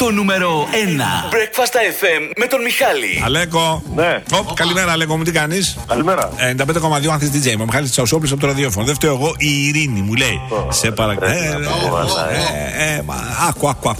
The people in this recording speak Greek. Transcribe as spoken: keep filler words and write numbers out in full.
Το νούμερο ένα. Breakfast εφ εμ με τον Μιχάλη. Αλέκο. Ναι. Οπ, καλημέρα, Αλέκο μου, τι κάνεις? Καλημέρα. ενενήντα πέντε κόμμα δύο αν θες ντι τζέι. Μου Μιχάλης Τσαουσόπουλος από το ραδιόφωνο. Δεν φταίω εγώ, η Ειρήνη μου λέει. Σε παρακαλώ. Άκου, άκου, άκου.